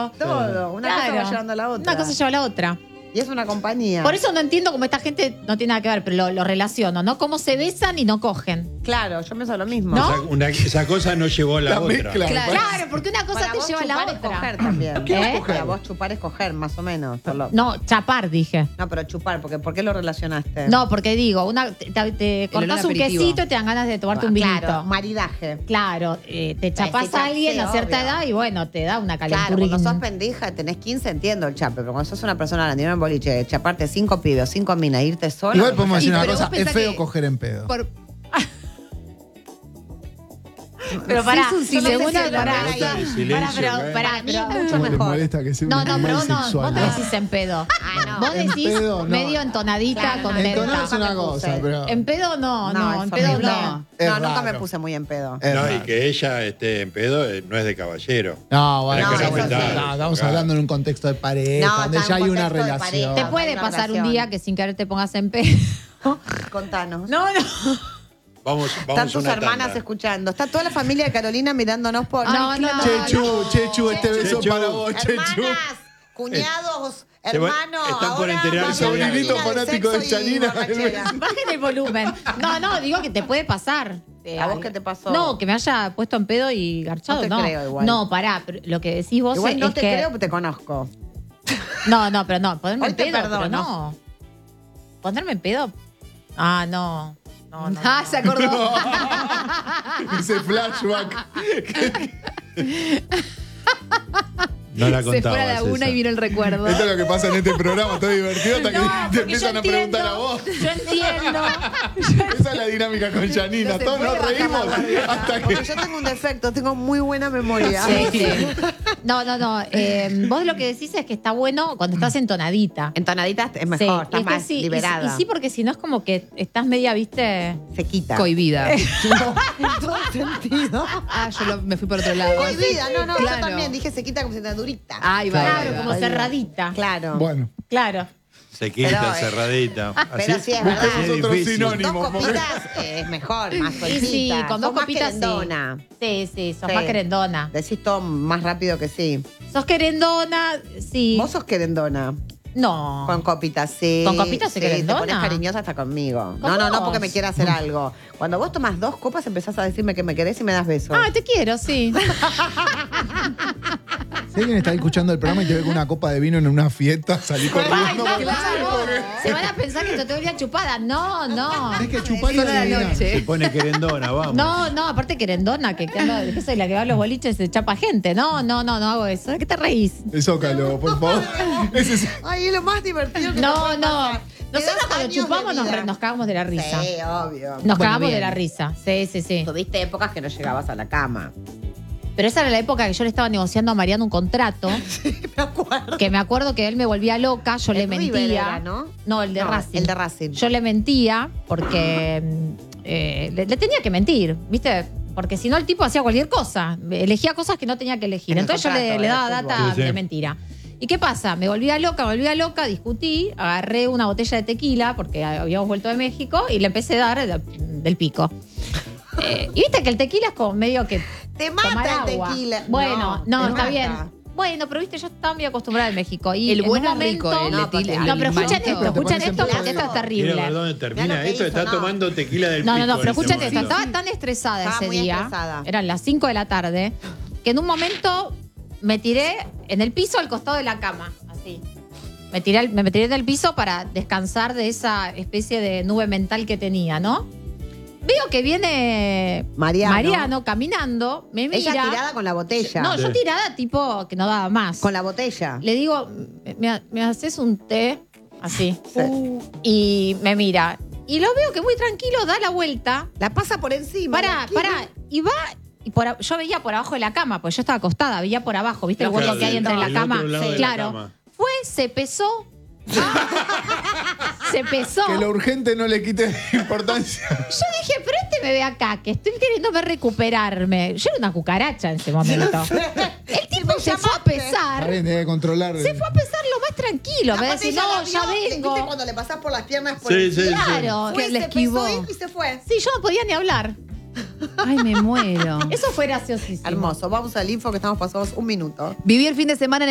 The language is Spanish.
todo. Todo. Una cosa va llevando a la otra. Una cosa lleva a la otra. Y es una compañía. Por eso no entiendo cómo esta gente no tiene nada que ver, pero lo relaciono, ¿no? Cómo se besan y no cogen. Claro, yo pienso lo mismo. ¿No? Esa cosa no llevó a la otra. mezcla. Claro, porque una cosa Para te vos lleva a la chupar es otra. coger también. ¿Qué es coger? Para vos chupar es coger, más o menos. No, chapar, dije. No, pero chupar, porque ¿por qué lo relacionaste? No, porque digo, te cortás un aperitivo. quesito y te dan ganas de tomarte un vinito. Claro, maridaje. Claro, te chapás Ese a alguien a sí, cierta obvio. edad y bueno, te da una Claro, calenturri. cuando sos pendeja, tenés 15, entiendo el chape, pero cuando sos una persona grande, en boliche, chaparte 5 pibes, 5 minas, irte sola. Igual podemos decir Y una pero cosa, vos es pensás feo que- coger en pedo. Pero pará, Sí, es un silencio. segundo, pará, El silencio, Para mí es mucho ¿Cómo les mejor. molesta que sea un No, pero animal vos no sexual? decís en pedo. Ah, no. Vos En decís pedo, no. medio entonadita, Claro, contenta. Entonar es una me cosa, puse. pero... En pedo no, en es pedo horrible. no. Es No, nunca me raro. puse muy en pedo. Es No, y raro. que ella esté en pedo no es de caballero. No, bueno, Tenés que no, respetar. no, estamos Claro. hablando en un contexto de pareja, No, donde está ya en hay un una contexto de relación. pareja. Te puede una pasar un relación. día que sin querer te pongas en pedo. Contanos. No. Vamos Están tus una hermanas tanda. escuchando. Está toda la familia de Carolina mirándonos por. No, Ay, no, claro. Chechu, este beso Chechu. para vos, Chechu. Hermanas, cuñados, Se va- hermanos. están por ahora enterarse va a de hablar Sobrinito de fanático de sexo y Yanina. borrachera. Bajen el volumen. No, digo que te puede pasar. ¿A vos qué te pasó? No, que me haya puesto en pedo y garchado, No te creo igual. No, pará, pero lo que decís vos Igual no es te que... creo, pero te conozco. No, pero no, ponerme Hoy en te pedo, pero perdono. no. ¿Ponerme en pedo? Ah, no. No. Ah, se acordó. Ese flashback. No la Se fue a contabas la laguna esa. y vino el recuerdo. Esto es lo que pasa en este programa, está divertido hasta que No, te porque empiezan yo a preguntar a entiendo, vos. Yo entiendo. Esa es la dinámica con Yanina. No se Todos puede nos bajar la reímos guardia. hasta que. Porque yo tengo un defecto, tengo muy buena memoria. Sí. No. Vos lo que decís es que está bueno cuando estás entonadita. Entonadita es Sí, mejor, estás es que más sí, liberada. Y sí, porque si no es como que estás media, viste... Se quita. Cohibida. En todo sentido. Ah, me fui por otro lado. Cohibida, no, yo Claro. también dije se quita como si está durita. Ahí va. Claro, ahí va. como cerradita. Claro. Bueno, Claro. Se quita, Pero, cerradita. pero sí es verdad. así Es otro difícil. sinónimo. Dos copitas es mejor, más Y sueltita. sí, con dos Sos más copitas querendona. sí, sos Sí. más querendona. Decís todo más rápido que sí. Sos querendona, sí. Vos sos querendona. No. Con copitas, sí. ¿Con copitas soy sí, querendona? te pones cariñosa hasta conmigo. ¿Con No, vos? porque me quiera hacer algo. Cuando vos tomas 2 copas empezás a decirme que me querés y me das besos. Ah, te quiero, sí. si alguien está escuchando el programa y te ve con una copa de vino en una fiesta, salí Ay, corriendo. no, porque- claro. Se van a pensar que te todo el día chupada. No. Tenés que chupar Toda la Yanina. noche. Se pone querendona, vamos. No, aparte querendona, que soy la que va a los boliches y se chapa gente. No hago eso. ¿De qué te reís? Zócalo, por favor. Ese es- Ay, es lo más divertido que No. me puede pasar. Te Nosotros das cuando años de chupamos vida. nos cagamos de la risa. Sí, obvio. Nos Bueno, cagamos bien. de la risa. Sí. Tuviste épocas que no llegabas a la cama. Pero esa era la época que yo le estaba negociando a Mariano un contrato. Me acuerdo. Que me acuerdo que él me volvía loca, yo le El mentía. River era, ¿no? No, el de No, Racing. el de Racing. Yo le mentía porque le tenía que mentir, ¿viste? Porque si no el tipo hacía cualquier cosa. Elegía cosas que no tenía que elegir. En el Entonces yo contrato, le daba del data fútbol. Sí, sí. de mentira. ¿Y qué pasa? Me volvía loca, discutí, agarré una botella de tequila porque habíamos vuelto de México y le empecé a dar del pico. Y viste que el tequila es como medio que Te tomar mata el agua. tequila. Bueno, no, te está mata. bien. Bueno, pero viste, yo estaba muy acostumbrada en México. Y El en bueno un es rico, momento- el etil- No, pero escuchen malito. esto, Te escuchen pones en esto porque pedo. esto es Quiero terrible. ver dónde Mirá termina lo que esto. hizo, Está no. tomando tequila del No, pico. pero en escuchen este esto. momento. Estaba tan estresada Estaba ese muy día. estresada. Eran las 5 de la tarde. Que en un momento me tiré en el piso al costado de la cama. Así. Me tiré en el piso para descansar de esa especie de nube mental que tenía, ¿no? Veo que viene Mariano. caminando, me mira. Ella tirada con la botella. No, yo Sí. tirada tipo que no daba más. Con la botella. Le digo, ¿me haces un té? Así. Sí. Y me mira. Y lo veo que muy tranquilo da la vuelta. La pasa por encima. Pará. Y va. Yo veía por abajo de la cama, pues yo estaba acostada, veía por abajo, ¿viste el Claro, hueco que hay entre la del cama? otro lado de la Claro. cama. Fue, se pesó. Se pesó. Que lo urgente no le quite importancia. Yo dije, pero este me ve acá, que estoy queriendo ver recuperarme. Yo era una cucaracha en ese momento. El tipo se fue a Está pesar. bien, debe controlar. Se fue a pesar lo más tranquilo. Me Aparte decía, ella no, la ya vio, vengo. ¿viste cuando le pasás por las piernas? Por Sí, sí, sí. Claro. Fue, Que le se esquivó. pesó y se fue. Sí, yo no podía ni hablar. Ay, me muero. Eso fue graciosísimo. Hermoso. Vamos al info que estamos pasados un minuto. Viví el fin de semana en